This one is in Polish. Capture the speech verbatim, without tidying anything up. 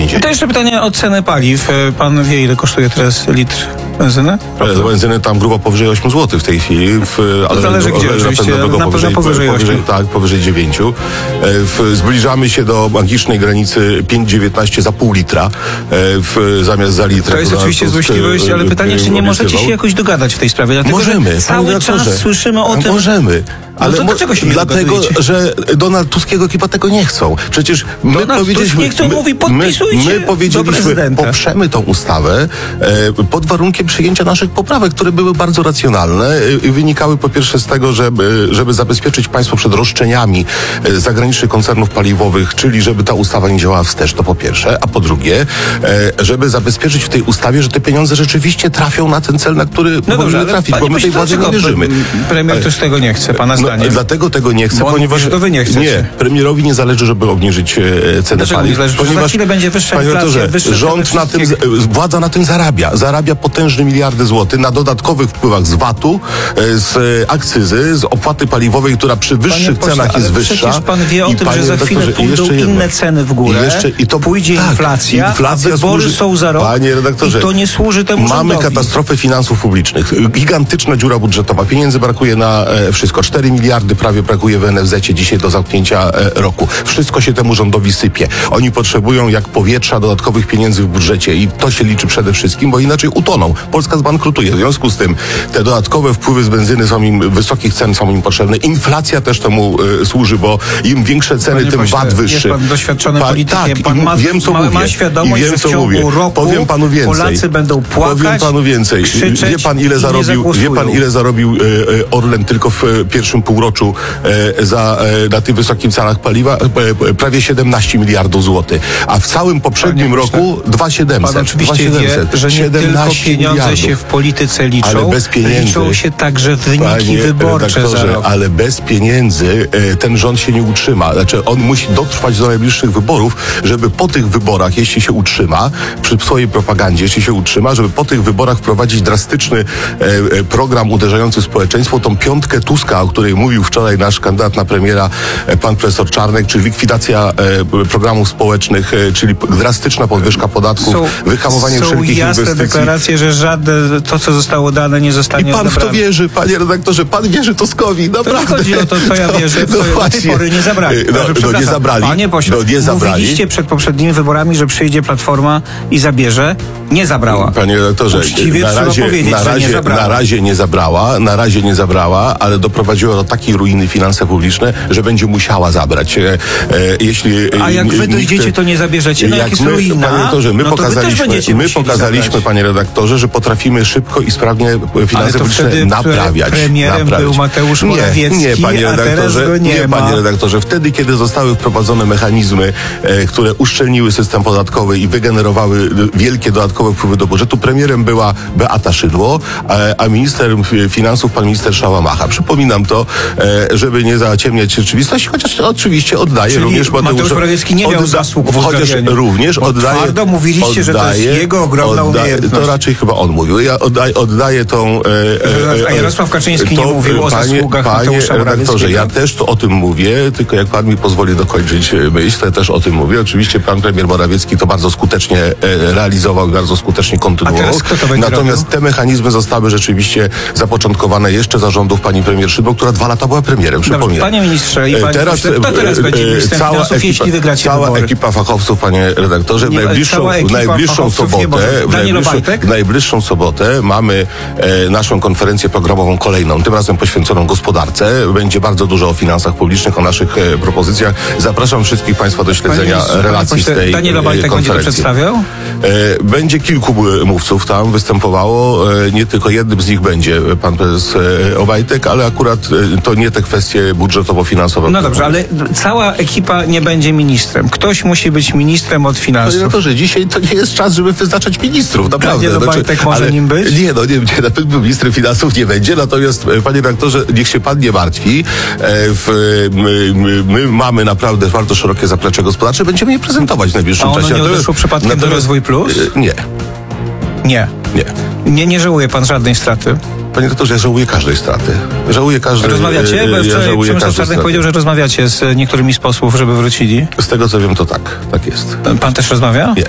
więzienia. To jeszcze pytanie o cenę paliw. Pan wie, ile kosztuje teraz litr benzyny? Z benzyny tam grubo powyżej osiem złotych w tej chwili. W, ale zależy gdzie, oczywiście. Na pewno powyżej, powyżej, powyżej tak, powyżej dziewięciu. W, zbliżamy się do magicznej granicy pięć dziewiętnaście za pół litra w, zamiast za litr. To jest oczywiście złośliwość, ale pytanie, czy nie możecie się jakoś dogadać w tej sprawie? Dlatego, możemy. Cały czas słyszymy o tym. Możemy. Ale no to dlaczego się nie dlatego, że Donald Tuskiego ekipa tego nie chcą. Przecież my Donald powiedzieliśmy, nie chcą, my, mówi, podpisujcie my, my powiedzieliśmy, poprzemy tą ustawę e, pod warunkiem przyjęcia naszych poprawek, które były bardzo racjonalne i e, wynikały po pierwsze z tego, żeby, żeby zabezpieczyć państwo przed roszczeniami e, zagranicznych koncernów paliwowych, czyli żeby ta ustawa nie działała wstecz, to po pierwsze, a po drugie, e, żeby zabezpieczyć w tej ustawie, że te pieniądze rzeczywiście trafią na ten cel, na który no powinny trafić, bo my tej władzy nie wierzymy. Premier też tego nie chce, pana zdaniem. No, dlatego tego nie chce, bo on ponieważ to wy nie chcecie. Nie, premierowi nie zależy, żeby obniżyć e, cenę Dlaczego paliw. Nie zależy? Ponieważ za chwilę będzie wyższa panie inflacja, doktorze, rząd na tym, władza na tym zarabia. Zarabia potężne miliardy złotych na dodatkowych wpływach z vatu, e, z akcyzy, z opłaty paliwowej, która przy wyższych pośle, cenach jest wyższa. Przecież pan wie o tym, że za chwilę pójdą inne ceny w górę, i, jeszcze, i to pójdzie tak, inflacja, inflacja a wybory służy, są za rok panie redaktorze, i to nie służy temu mamy rządowi. katastrofę finansów publicznych. Gigantyczna dziura budżetowa. Pieniędzy brakuje na e, wszystko. cztery miliardy prawie brakuje w N F Z-cie dzisiaj do zamknięcia e, roku. Wszystko się temu rządowi sypie. Oni potrzebują jak powietrza dodatkowych pieniędzy w budżecie i to się liczy przede wszystkim, bo inaczej utoną. Polska zbankrutuje. W związku z tym te dodatkowe wpływy z benzyny są im, wysokich cen są im potrzebne. Inflacja też temu e, służy, bo im większe ceny, Panie tym pośle, VAT wyższy. Jest pan doświadczonym pa, politykiem. Tak, pan ma, wiem, co ma, mówię. ma świadomość, I wiem, że w ciągu mówię. roku Powiem panu więcej. Polacy będą płakać, Powiem panu więcej. krzyczeć, wie pan ile zarobił, wie pan ile zarobił e, Orlen tylko w e, pierwszym półroczu e, za, e, na tych wysokich cenach paliwa? E, prawie siedemnaście miliardów złotych. A w całym poprzednim Panie roku dwa tysiące siedemset. Pan oczywiście wie, że nie tylko pieniądze miliardów. się w polityce liczą, ale bez pieniędzy, liczą się także wyniki panie wyborcze za rok. Ale bez pieniędzy e, ten rząd się nie utrzyma. Znaczy on musi dotrwać do najbliższych wyborów, żeby po tych wyborach, jeśli się utrzyma, przy swojej propagandzie, jeśli się utrzyma, żeby po tych wyborach wprowadzić drastyczny e, e, program uderzający w społeczeństwo, tą piątkę Tuska, o której mówił wczoraj nasz kandydat na premiera, e, pan profesor Czarnek, czyli likwidacja e, programów społecznych, e, czyli drastyczna podwyżka podatków, są, wyhamowanie są wszelkich jasne inwestycji. deklaracje, że żadne to, co zostało dane, nie zostanie I pan odebrane. w to wierzy, panie redaktorze, pan wierzy Tuskowi, naprawdę. To nie chodzi o to, co ja wierzę, co no do tej pory nie zabrali. No, no nie zabrali. Panie pośle, no, nie zabrali. Mówiliście przed poprzednimi wyborami, że przyjdzie Platforma i zabierze. Nie zabrała. Panie redaktorze, Uczciwie na razie, powiedzieć, na, razie, że nie zabrała. na razie nie zabrała, na razie nie zabrała, ale doprowadziła do takiej ruiny finanse publiczne, że będzie musiała zabrać. E, e, jeśli A jak wy nikt, dojdziecie, to nie zabierzecie? No jak, jak jest my, ruina, panie redaktorze, my no to pokazaliśmy, my pokazaliśmy zabrać. panie redaktorze, że potrafimy szybko i sprawnie finanse publiczne wtedy naprawiać. Premierem naprawiać. był Mateusz Morawiecki, nie, nie, panie a redaktorze, teraz go nie, nie ma. panie redaktorze. Wtedy, kiedy zostały wprowadzone mechanizmy, e, które uszczelniły system podatkowy i wygenerowały wielkie dodatkowe wpływy do budżetu, premierem była Beata Szydło, a, a ministrem finansów pan minister Szałamacha. Przypominam to, e, żeby nie zaciemniać rzeczywistości, chociaż oczywiście oddaje Czyli również Mateusz Mateusz Morawiecki nie miał odda, zasług w chociaż uzgadnianiu. również Bo oddaje. twardo mówiliście, oddaje, że to jest jego ogromna oddaje, umiejętność. To raczej chyba on mówił. Ja oddaję, oddaję tą... E, e, a Jarosław Kaczyński to, nie mówił o panie, zasługach panie Mateusza redaktorze, ja też to o tym mówię, tylko jak pan mi pozwoli dokończyć myśl, to ja też o tym mówię. Oczywiście pan premier Morawiecki to bardzo skutecznie e, realizował i bardzo skutecznie kontynuował. A teraz kto to będzie Natomiast robił? te mechanizmy zostały rzeczywiście zapoczątkowane jeszcze za rządów pani premier Szydło, która dwa lata była premierem, przypominam. Panie ministrze i panie teraz, pośle, kto teraz będzie ministrem cała finansów, ekipa, jeśli wygracie Cała wybory? ekipa fachowców, panie redaktorze, w Nie, najbliższą, w najbliższą sobotę, w najbliższą, w najbliższą sobotę mamy e, naszą konferencję programową kolejną, tym razem poświęconą gospodarce. Będzie bardzo dużo o finansach publicznych, o naszych e, propozycjach. Zapraszam wszystkich państwa do śledzenia panie, relacji panie pośle, z tej Daniel Obajtek będzie to przedstawiał? E, będzie kilku mówców tam występowało. E, nie tylko jednym z nich będzie pan prezes e, Obajtek, ale akurat e, to nie te kwestie budżetowo-finansowe. No dobrze, ale cała ekipa nie będzie ministrem. Ktoś musi być ministrem od finansów. Panie redaktorze, dzisiaj to nie jest czas, żeby wyznaczać ministrów, naprawdę. Daniel Obajtek może ale, nim być? Nie, no nie, nie, na pewno ministrem finansów nie będzie, natomiast panie redaktorze, niech się pan nie martwi. E, w, my, my, my mamy naprawdę bardzo szerokie zaplecze gospodarcze, będziemy je prezentować w najbliższym A ono czasie. nie odeszło przypadkiem do Rozwój Plus? Nie. Nie. Nie. Nie, nie żałuje pan żadnej straty? Panie redaktorze, ja żałuję każdej straty. Żałuję każdej Rozmawiacie? Bo ja wczoraj Przemysław Czarnek straty. powiedział, że rozmawiacie z niektórymi z posłów, żeby wrócili. Z tego co wiem, to tak. Tak jest. Pan też rozmawia? Nie.